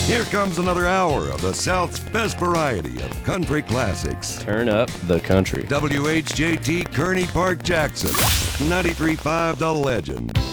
Here comes another hour of the South's best variety of country classics. Turn up the country. WHJT Kearney Park, Jackson. 93.5 The Legend.